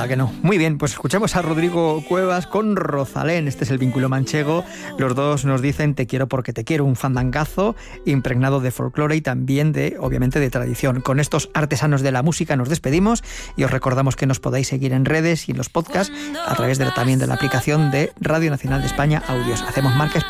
¿A que no? Muy bien, pues escuchamos a Rodrigo Cuevas con Rosalén. Este es el vínculo manchego. Los dos nos dicen te quiero porque te quiero, un fandangazo impregnado de folclore y también obviamente de tradición. Con estos artesanos de la música nos despedimos y os recordamos que nos podáis seguir en redes y en los podcasts a través también de la aplicación de Radio Nacional de España Audios. Hacemos marca